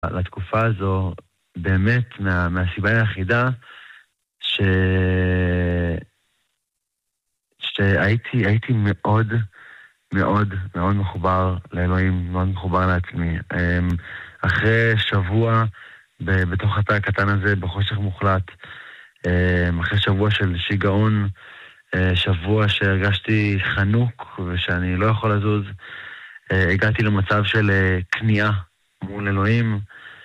לתקופה הזו, באמת מהסיבה היחידה, שהייתי מאוד, מאוד, מאוד מחובר לאלוהים, מאוד מחובר לעצמי. אחרי שבוע בתוך התא הקטן הזה, בחושך מוחלט, אחרי שבוע של שיגעון, שבוע שהרגשתי חנוק ושאני לא יכול לזוז, הגעתי למצב של כניעה מול אלוהים.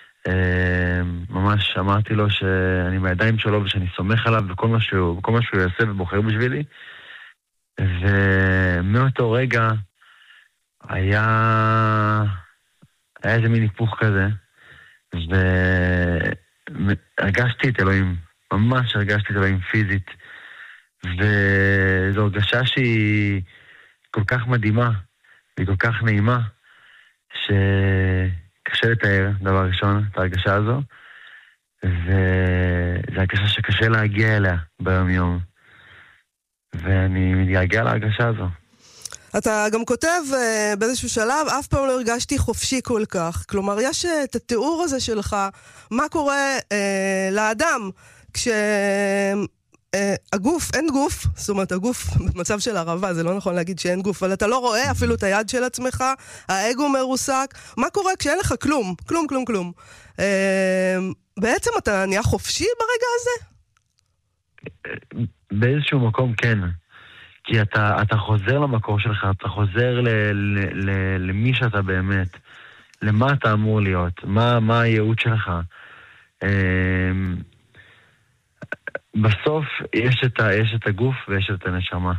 ממש אמרתי לו שאני בידיים שלו ושאני סומך עליו בכל מה שהוא יעשה ובוחר בשבילי. ומאותו רגע היה איזה מין היפוך כזה, והרגשתי את אלוהים, ממש הרגשתי את אלוהים פיזית, וזו הרגשה שהיא כל כך מדהימה והיא כל כך נעימה, שקשה לתאר, דבר ראשון, את ההרגשה הזו, וזה הרגשה שקשה להגיע אליה ביום יום, ואני מתגעגע להרגשה הזו. אתה גם כותב באיזשהו שלב, אף פעם לא הרגשתי חופשי כל כך. כלומר, יש את התיאור הזה שלך, מה קורה לאדם כשהגוף, אין גוף, זאת אומרת, הגוף במצב של הרעבה, זה לא נכון להגיד שאין גוף, אבל אתה לא רואה אפילו את היד של עצמך, האגו מרוסק. מה קורה כשאין לך כלום? כלום, כלום, כלום. בעצם אתה נהיה חופשי ברגע הזה? באיזשהו מקום כן. כי אתה חוזר למקור שלך, אתה חוזר למי שאתה באמת, למה אתה אמור להיות, מה הייעוד שלך. בסוף יש את הגוף ויש את הנשמה.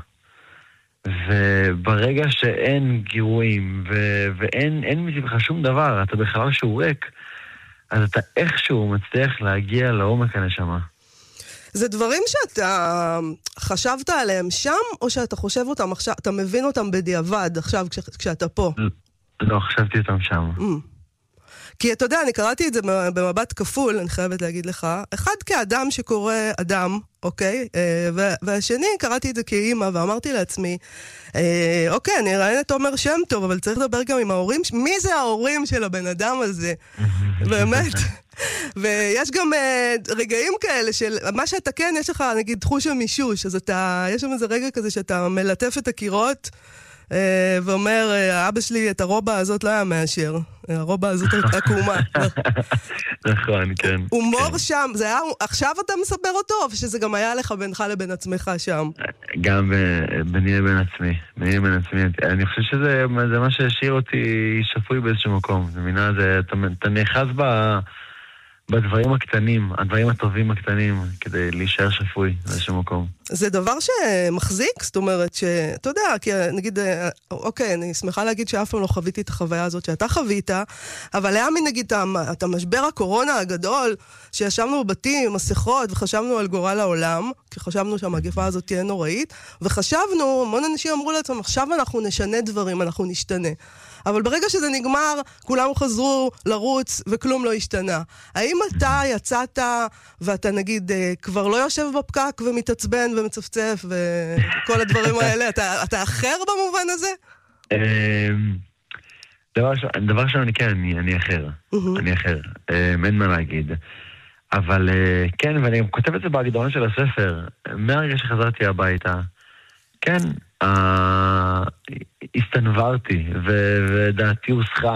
וברגע שאין גירויים ואין מסביבך שום דבר, אתה בכלל שהוא ריק, אז אתה איכשהו מצליח להגיע לעומק הנשמה. זה דברים שאתה חשבת עליהם שם, או שאתה חושב אותם עכשיו, אתה מבין אותם בדיעבד עכשיו כשאתה פה? לא, חשבתי אותם שם. כי אתה יודע, אני קראתי את זה במבט כפול, אני חייבת להגיד לך, אחד כאדם שקורא אדם, אוקיי? והשני, קראתי את זה כאימא, ואמרתי לעצמי, אוקיי, אני ראיין את עומר שם טוב, אבל צריך לדבר גם עם ההורים, מי זה ההורים של הבן אדם הזה? באמת. ויש גם רגעים כאלה של מה שאתה כן, יש לך נגיד תחוש המישוש, אז יש שם איזה רגע כזה שאתה מלטף את הקירות, ואומר, אבא שלי את הרובע הזאת לא היה מאשר, הרובע הזאת עקומה. נכון, כן. הומור שם, זה היה, עכשיו אתה מספר אותו, או שזה גם היה לך בינך לבין עצמך שם? גם ביני לבין עצמי, אני חושב שזה מה שהשאיר אותי שפוי באיזשהו מקום, אתה נאחז בדברים הקטנים, הדברים הטובים הקטנים, כדי להישאר שפוי באיזשהו מקום. זה דבר שמחזיק? זאת אומרת שאתה יודע, כי נגיד, אוקיי, אני שמחה להגיד שאף פעם לא חוויתי את החוויה הזאת שאתה חווית, אבל היה נגיד את המשבר הקורונה הגדול, שישבנו בבתים עם מסכות וחשבנו על גורל העולם, כי חשבנו שהמגפה הזאת תהיה נוראית, וחשבנו, המון אנשים אמרו לעצמם, עכשיו אנחנו נשנה דברים, אנחנו נשתנה. אבל ברגע שזה נגמר, כולם חזרו לרוץ וכלום לא השתנה. האם אתה יצאת ואתה נגיד כבר לא יושב בפקק ומתעצבן ומצפצף וכל הדברים האלה? אתה אחר במובן הזה? דבר שאני כן, אני אחר. אני אחר. אין מה להגיד. אבל כן, ואני כותב את זה בהגדרון של הספר. מהרגע שחזרתי הביתה, כן, הסתנברתי, ודעתי הוסחה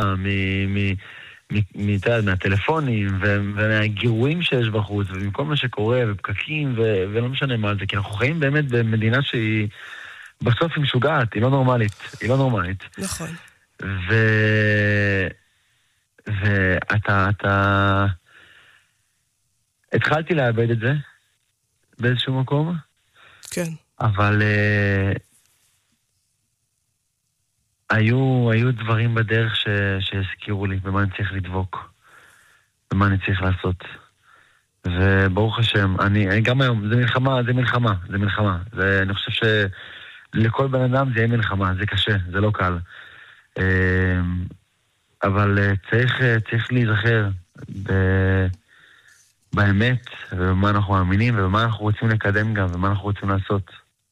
מהטלפונים ומהגירויים שיש בחוץ, ומכל מה שקורה, ופקקים, ולא משנה מה זה, כי אנחנו חיים באמת במדינה שהיא בסוף היא משוגעת, היא לא נורמלית. נכון. ואתה התחלתי לאבד את זה באיזשהו מקום. כן. אבל היו דברים בדרך שהזכירו לי במה אני צריך לדבוק, במה אני צריך לעשות. וברוך השם, אני גם היום, זה מלחמה. אני חושב שלכל בן אדם זה יהיה מלחמה, זה קשה, זה לא קל. אבל צריך להיזכר באמת, ובמה אנחנו מאמינים, ובמה אנחנו רוצים לקדם גם, ובמה אנחנו רוצים לעשות.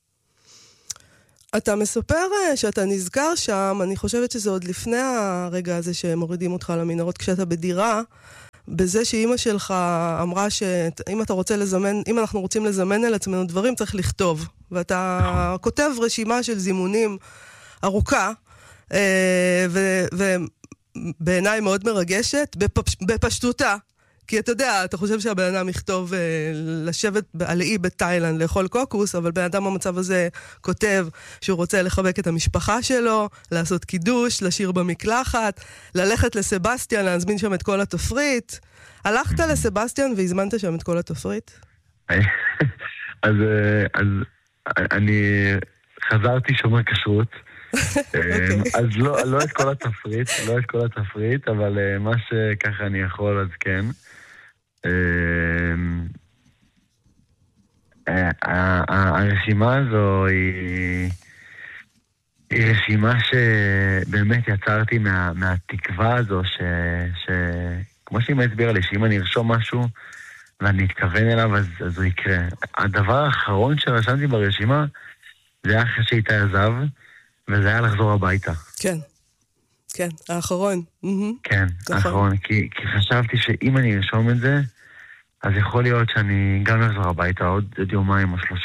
אתה מספר שאתה נזכר שם, אני חושבת שזה עוד לפני הרגע הזה שמורידים אותך למנהרות, כשאתה בדירה, בזה שאימא שלך אמרה שאם אנחנו רוצים לזמן על עצמנו דברים, צריך לכתוב. ואתה כותב רשימה של זימונים ארוכה, ובעיניי מאוד מרגשת, בפשטותה. כי אתה יודע, אתה חושב שהבן אדם יכתוב לשבת על אי בתאילנד, לאכול קוקוס, אבל בן אדם במצב הזה כותב שהוא רוצה לחבק את המשפחה שלו, לעשות קידוש, לשיר במקלחת, ללכת לסבסטיאן, להזמין שם את כל התפריט. הלכת לסבסטיאן והזמנת שם את כל התפריט? אז אני חזרתי שומר כשרות, אז לא את כל התפריט, אבל מה שככה אני יכול, אז כן. הרשימה הזו היא רשימה שבאמת יצרתי מהתקווה הזו, כמו שאמא הסבירה לי, שאם אני ארשום משהו ואני אתכוון אליו, אז הוא יקרה. הדבר האחרון שרשמתי ברשימה, זה היה אחרי שאיתה עזב, וזה היה לחזור הביתה. כן. כן, האחרון. כן, האחרון, כי חשבתי שאם אני ארשום את זה, אז יכול להיות שאני גם לחזור הביתה עוד יומיים או 3.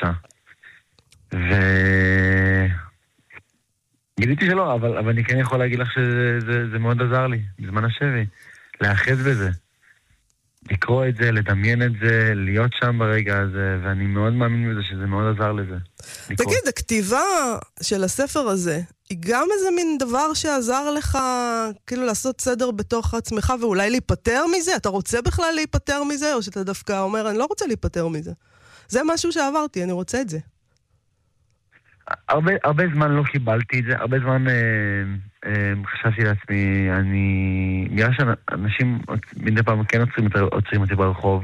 גיליתי שלא, אבל אני כן יכול להגיד לך שזה מאוד עזר לי, בזמן השבי, לאחז בזה. לקרוא את זה, לדמיין את זה, להיות שם ברגע הזה, ואני מאוד מאמין בזה שזה מאוד עזר לזה. תגיד, הכתיבה של הספר הזה, היא גם איזה מין דבר שעזר לך כאילו לעשות סדר בתוך עצמך ואולי להיפטר מזה? אתה רוצה בכלל להיפטר מזה? או שאתה דווקא אומר, אני לא רוצה להיפטר מזה? זה משהו שעברתי, אני רוצה את זה. הרבה זמן לא קיבלתי את זה, הרבה זמן חשבתי לעצמי, בגלל שאנשים מדי פעם כן עוצרים אותי ברחוב,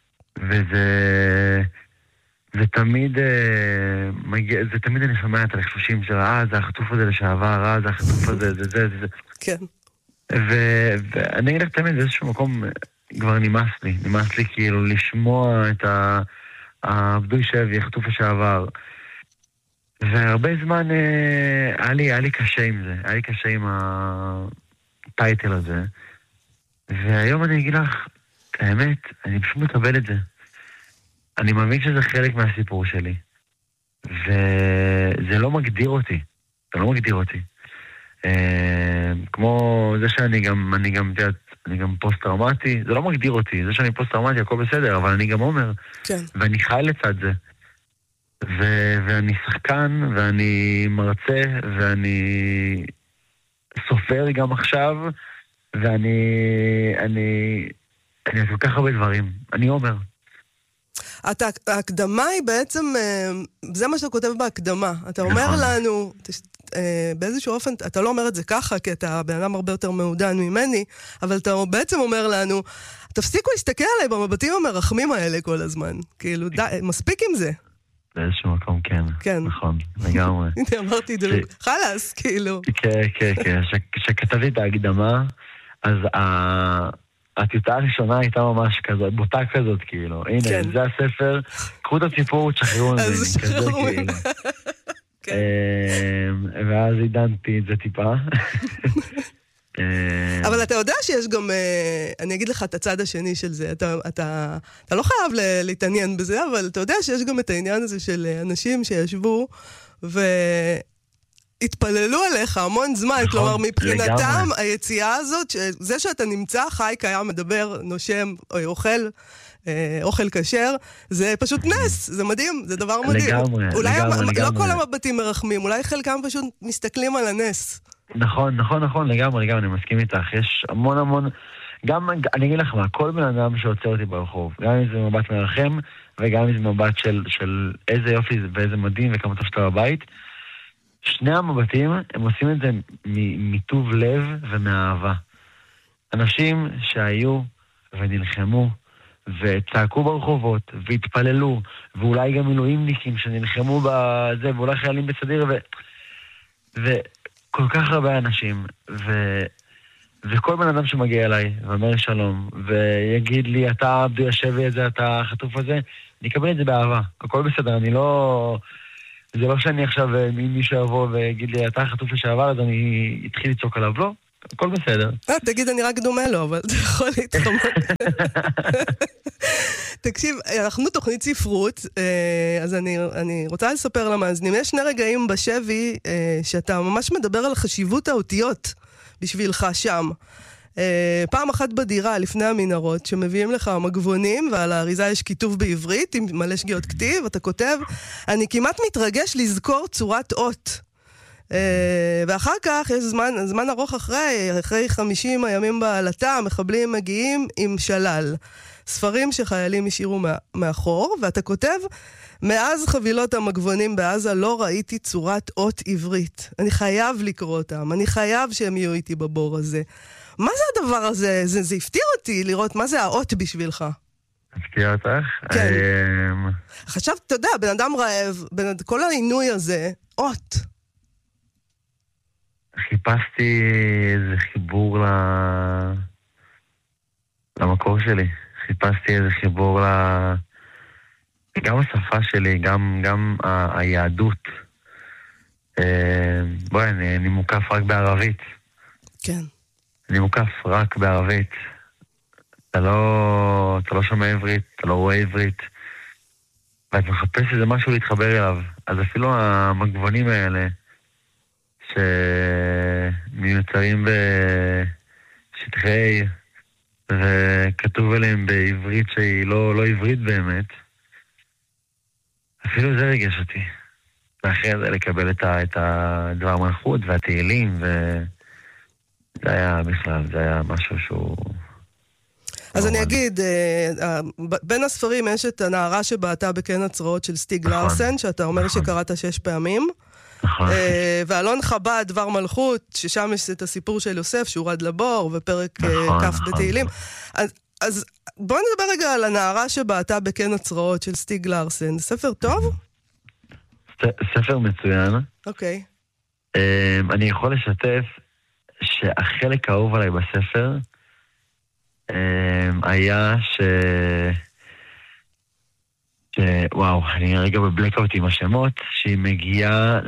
זה תמיד אני שומע את הלחשושים של זה החטוף הזה לשעבר, זה החטוף הזה, זה. כן. ואני אגיד לך תמיד, באיזשהו מקום כבר נמאס לי כאילו לשמוע את העבדוי שבי, החטוף לשעבר. והרבה זמן היה לי קשה עם זה, היה לי קשה עם הטייטל הזה. והיום אני אגיד לך, האמת, אני פשוט מקבל את זה. אני מבין שזה חלק מהסיפור שלי. וזה לא מגדיר אותי. זה לא מגדיר אותי. כמו זה שאני גם פוסט-טראומטי, זה לא מגדיר אותי. זה שאני פוסט-טראומטי, הכל בסדר, אבל אני גם אומר. כן. ואני חי לצד זה. ואני שחקן, ואני מרצה, ואני סופר גם עכשיו, ואני כל כך הרבה דברים. אני אומר. ההקדמה היא בעצם, זה מה שאתה כותב בהקדמה. אתה אומר לנו, באיזשהו אופן, אתה לא אומר את זה ככה, כי אתה בן אדם הרבה יותר מעודן ממני, אבל אתה בעצם אומר לנו, תפסיקו להסתכל עליי במבטים המרחמים האלה כל הזמן. כאילו, מספיק עם זה. באיזשהו מקום, כן. נכון, לגמרי. אמרתי, חלס, כאילו. כן. כשכתבתי את ההקדמה, אז הטיוטה הראשונה הייתה ממש כזאת, בוטה כזאת, כאילו. הנה, זה הספר, קחו את הסיפור, תשחררו את זה, כזה, כאילו. ואז עידנתי את זה טיפה. אבל אתה יודע שיש גם, אני אגיד לך את הצד השני של זה, אתה לא חייב להתעניין בזה, אבל אתה יודע שיש גם את העניין הזה של אנשים שישבו והתפללו עליך המון זמן, כלומר מבחינתם היציאה הזאת, זה שאתה נמצא, חי, קיים, מדבר, נושם, או אוכל כשר, זה פשוט נס, זה מדהים, זה דבר מדהים. אולי לא כל המבטים מרחמים, אולי חלקם פשוט מסתכלים על הנס. נכון, לגמרי, אני מסכים איתך. יש המון, גם, אני אגיד לך מה, כל בן אדם שעוצר אותי ברחוב, גם אם זה מבט מרחם, וגם אם זה מבט של איזה יופי ואיזה מדהים וכמה טוב שאתה בבית, שני המבטים, הם עושים את זה מטוב לב ומאהבה. אנשים שהיו ונלחמו, וצעקו ברחובות, והתפללו, ואולי גם מילואימניקים שנלחמו בזה, ואולי חיילים בסדיר, כל כך הרבה אנשים, וכל בן אדם שמגיע אליי, ואומר שלום, ויגיד לי, אתה עבדו השבי הזה, אתה החטוף הזה, אני אקבל את זה באהבה. הכל בסדר, זה לא שאני עכשיו, אם מישהו יבוא ויגיד לי, אתה החטוף לשעבר, אז אני אתחיל לצעוק עליו, לא. הכל בסדר. תגיד, אני רק דומה לו, אבל אתה יכול להתחמק. תקשיב, אנחנו תוכנית ספרות, אז אני רוצה לספר למאזינים. יש שני רגעים בשבי שאתה ממש מדבר על חשיבות האותיות בשבילך שם. פעם אחת בדירה, לפני המנהרות, שמביאים לך מגבונים, ועל האריזה יש כיתוב בעברית, עם מלא שגיאות כתיב, אתה כותב, אני כמעט מתרגש לזכור צורת אות. ואחר כך, יש זמן ארוך אחרי 50 הימים בעלתה, המחבלים מגיעים עם שלל. ספרים שחיילים השאירו מאחור, ואתה כותב, מאז חבילות המגבונים בעזה לא ראיתי צורת אות עברית. אני חייב לקרוא אותם, אני חייב שהם יהיו איתי בבור הזה. מה זה הדבר הזה? זה הפתיע אותי לראות מה זה האות בשבילך. הפתיע אותך? כן. עכשיו, אתה יודע, בן אדם רעב, כל העינוי הזה, אות. חיפשתי איזה חיבור למקור שלי. חיפשתי איזה חיבור גם השפה שלי, גם היהדות. בואי, אני מוקף רק בערבית. כן. אני מוקף רק בערבית. אתה לא שומע עברית, אתה לא רואה עברית. ואת מחפש איזה משהו להתחבר אליו. אז אפילו המגוונים האלה, שמיוצרים בשטחי, וכתוב עליהם בעברית שהיא לא עברית באמת, אפילו זה רגש אותי. ואחרי זה לקבל את הדבר מלכות והתהילים, וזה היה בכלל, זה היה משהו שהוא... אז אני אגיד, בין הספרים יש את הנערה שבעתה בקן הצרעות של סטיג לארסן, שאתה אומר שקראת 6 פעמים. ואלון חב"ד, דבר מלכות, ששם יש את הסיפור של יוסף, שהורד לבור, ופרק כף בתהילים. אז בואו נדבר רגע על הנערה שבעתה בקן הצרעות של סטיג לארסן. ספר טוב? ספר מצוין. אוקיי. אני יכול לשתף שהחלק האהוב עליי בספר היה וואו, אני רגע בבלקאוט עם השמות, שהיא מגיעה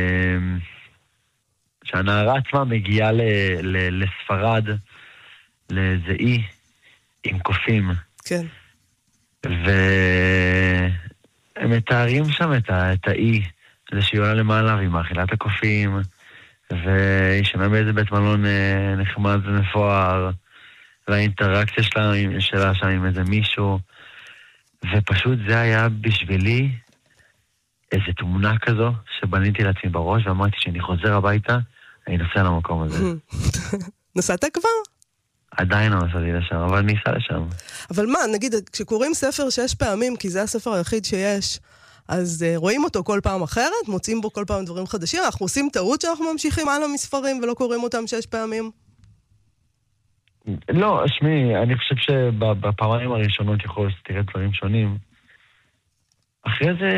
שהנערה עצמה מגיעה לספרד, לאיזה אי עם קופים. כן. והם מתארים שם את האי, זה שהיא עולה למעלה והיא מאכילה את הקופים, והיא שמה באיזה בית מלון נחמד ומפואר, והאינטראקציה שלה שם עם איזה מישהו, ופשוט זה היה בשבילי איזו תמונה כזו שבניתי לעצמי בראש, ואמרתי שאני חוזר הביתה, אני נוסע למקום הזה. נסעת כבר? עדיין לא נסעתי לשם, אבל אני אסע לשם. אבל מה, נגיד, כשקוראים ספר 6 פעמים, כי זה הספר היחיד שיש, אז רואים אותו כל פעם אחרת, מוצאים בו כל פעם דברים חדשים, אנחנו עושים טעות שאנחנו ממשיכים הלאה מספרים ולא קוראים אותם 6 פעמים? לא, שמי, אני חושב שבפעמיים הראשונות יכול להיות שתראה דברים שונים. אחרי זה...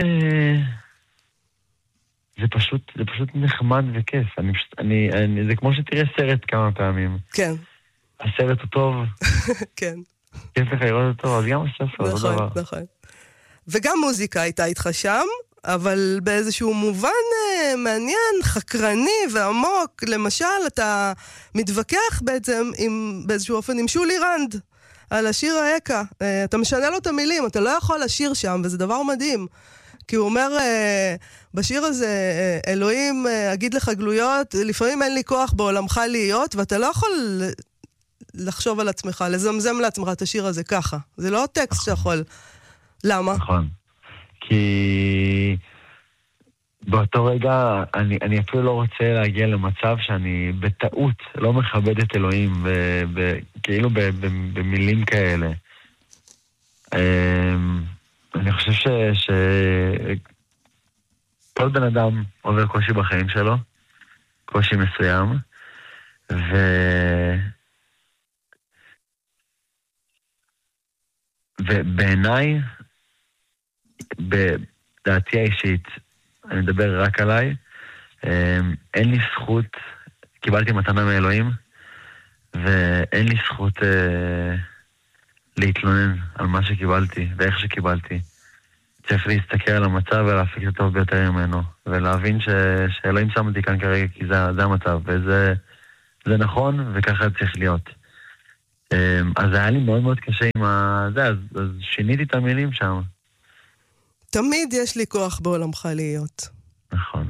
זה פשוט נחמד וכיף. זה כמו שתראה סרט כמה פעמים. כן. הסרט הוא טוב. כן. כיף לך לראות אותו, אז גם הספר, זה דבר. נכון, נכון. וגם מוזיקה הייתה איתך שם, אבל באיזשהו מובן מעניין, חקרני ועמוק. למשל, אתה מתווכח בעצם באיזשהו אופן עם שולי רנד על השיר האקה. אתה משנה לו את המילים, אתה לא יכול לשיר שם, וזה דבר מדהים. כי הוא אומר, בשיר הזה, אלוהים, אגיד לך גלויות, לפעמים אין לי כוח בעולמך להיות, ואתה לא יכול לחשוב על עצמך, לזמזם לעצמך את השיר הזה ככה. זה לא טקסט שיכול. למה? נכון. כי באותו רגע אני אפילו לא רוצה להגיע למצב שאני בטעות לא מכבד את אלוהים, כאילו במילים כאלה. אני חושב כל בן אדם עובר קושי בחיים שלו, קושי מסוים, ובעיניי, בדעתי האישית, אני מדבר רק עליי, אין לי זכות, קיבלתי מתנה מאלוהים, ואין לי זכות להתלונן על מה שקיבלתי ואיך שקיבלתי. צריך להסתכל על המצב ולהפיק את הטוב ביותר ממנו, ולהבין שאלוהים שם אותי כאן כרגע, כי זה המצב, וזה זה נכון, וככה צריך להיות. אז היה לי מאוד מאוד קשה עם זה, אז שיניתי את המילים שם. תמיד יש לי כוח בעולמך להיות. נכון.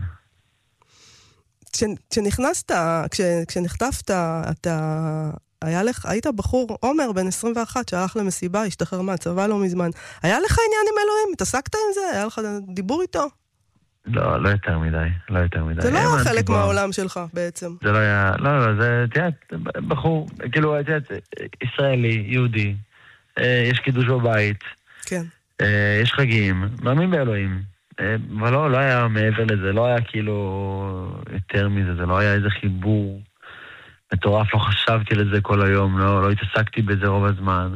כשנכנסת, כשנחטפת, היית בחור, עומר, בן 21, שהלך למסיבה, השתחרר מהצבא לא מזמן. היה לך עניין עם אלוהים? התעסקת עם זה? היה לך דיבור איתו? לא יותר מדי, לא יותר מדי. זה לא היה חלק מהעולם שלך בעצם. זה לא היה, לא, זה, תיאת, בחור, כאילו, תיאת, ישראלי, יהודי, יש קידוש בבית. כן. יש חגים, מאמין באלוהים. אבל לא היה מעבר לזה, לא היה כאילו יותר מזה, זה לא היה איזה חיבור מטורף, לא חשבתי לזה כל היום, לא התעסקתי בזה רוב הזמן.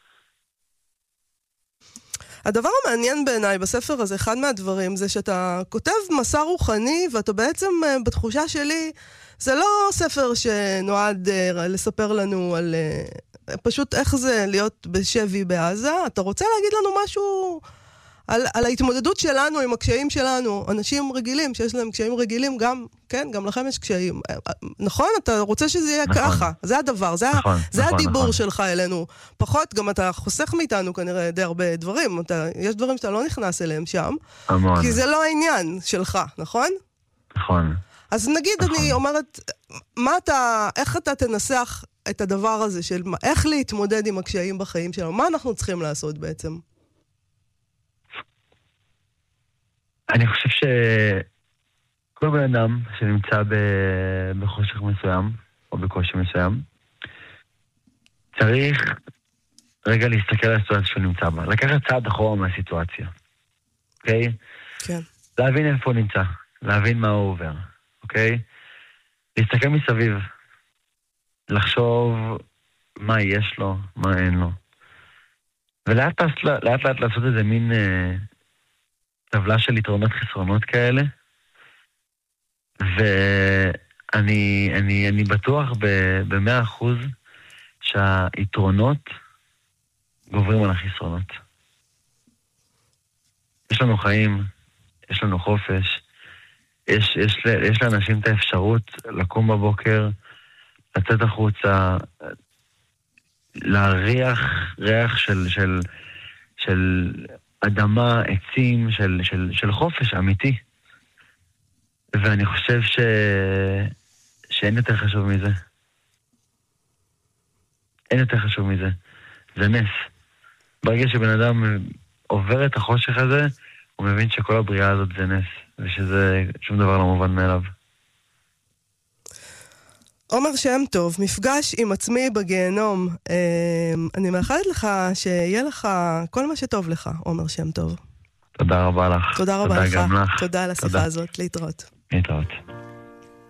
הדבר המעניין בעיניי בספר הזה, אחד מהדברים, זה שאתה כותב מסע רוחני, ואתה בעצם, בתחושה שלי, זה לא ספר שנועד לספר לנו על פשוט איך זה להיות בשבי בעזה, אתה רוצה להגיד לנו משהו על ההתמודדות שלנו עם הקשיים שלנו, אנשים רגילים שיש להם קשיים רגילים, גם, כן, גם לכם יש קשיים. נכון? אתה רוצה שזה יהיה ככה. זה הדבר, זה הדיבור שלך אלינו. פחות, גם אתה חוסך מאיתנו כנראה די הרבה דברים. יש דברים שאתה לא נכנס אליהם שם, כי זה לא העניין שלך, נכון? נכון. אז נגיד, אני אומרת, איך אתה תנסח את הדבר הזה של איך להתמודד עם הקשיים בחיים שלנו? מה אנחנו צריכים לעשות בעצם? אני חושב שכל בן אדם שנמצא בחושך מסוים, או בקושי מסוים, צריך רגע להסתכל על הסיטואציה שהוא נמצא בה. לקחת צעד אחורה מהסיטואציה. אוקיי? כן. להבין איפה הוא נמצא. להבין מה הוא עובר. אוקיי? להסתכל מסביב. לחשוב מה יש לו, מה אין לו. ולאט לאט לעשות איזה מין טבלה של יתרונות חסרונות כאלה. ואני בטוח ב100% שהיתרונות גוברים על החסרונות. יש לנו חיים, יש לנו חופש, יש לאנשים את האפשרות לקום בבוקר, לצאת החוצה, להריח ריח של אדמה, עצים, של חופש אמיתי. ואני חושב שאין יותר חשוב מזה. אין יותר חשוב מזה. זה נס. ברגע שבן אדם עובר את החושך הזה, הוא מבין שכל הבריאה הזאת זה נס, ושזה שום דבר לא מובן מאליו. עומר שם טוב, מפגש עם עצמי בגיהנום. אני מאחלת לך שיהיה לך כל מה שטוב לך, עומר שם טוב. תודה רבה לך. תודה רבה לך. גם לך. תודה על השיחה הזאת. להתראות. להתראות.